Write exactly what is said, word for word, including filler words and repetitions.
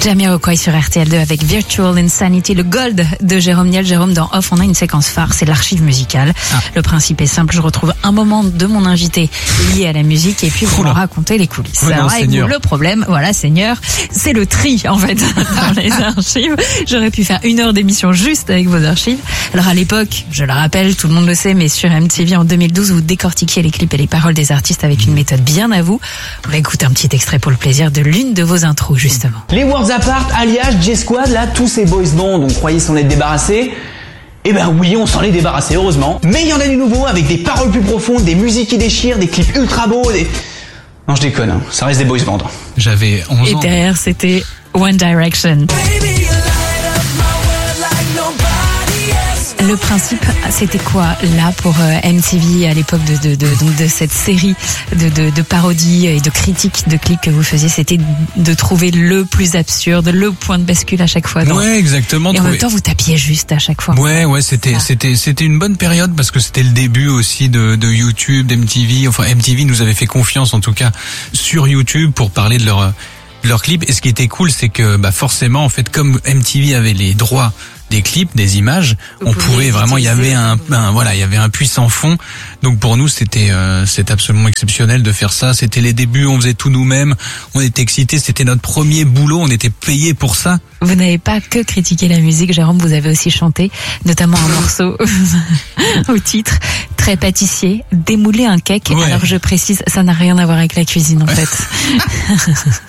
Jamiroquai sur R T L deux avec Virtual Insanity, le gold de Jérôme Niel. Jérôme, dans Off, on a une séquence phare, c'est l'archive musicale. Ah. Le principe est simple, je retrouve un moment de mon invité lié à la musique et puis vous me racontez les coulisses. Oh non, Alors, avec vous, le problème, voilà, Seigneur, c'est le tri, en fait, dans les archives. J'aurais pu faire une heure d'émission juste avec vos archives. Alors, à l'époque, je le rappelle, tout le monde le sait, mais sur M T V en deux mille douze, vous décortiquiez les clips et les paroles des artistes avec une méthode bien à vous. On va écouter un petit extrait pour le plaisir de l'une de vos intros, justement. Les Worlds Apart, alias J-Squad, là, tous ces boys bands, on croyait s'en être débarrassés. Eh ben oui, on s'en est débarrassé, heureusement. Mais il y en a du nouveau, avec des paroles plus profondes, des musiques qui déchirent, des clips ultra beaux, des... Non, je déconne, hein. Ça reste des boys bands. J'avais onze ans. Et derrière, c'était One Direction. Le principe, c'était quoi là pour M T V à l'époque de, de, de, donc de cette série de, de, de parodies et de critiques de clips que vous faisiez? C'était de trouver le plus absurde, le point de bascule à chaque fois. Dans... Ouais, exactement. Et en même temps, vous tapiez juste à chaque fois. Ouais, ouais, c'était, c'était, c'était une bonne période parce que c'était le début aussi de, de YouTube, d'M T V. Enfin, M T V nous avait fait confiance en tout cas sur YouTube pour parler de leur de leurs clips. Et ce qui était cool, c'est que bah forcément, en fait, comme M T V avait les droits des clips, des images, vous on pouvait vraiment, il y avait un, un voilà, il y avait un puissant fond. Donc pour nous, c'était euh, c'était absolument exceptionnel de faire ça. C'était les débuts, on faisait tout nous-mêmes, on était excités, c'était notre premier boulot, on était payés pour ça. Vous n'avez pas que critiqué la musique, Jérôme, vous avez aussi chanté, notamment un morceau au titre très pâtissier, démouler un cake. Ouais. Alors je précise, ça n'a rien à voir avec la cuisine en fait.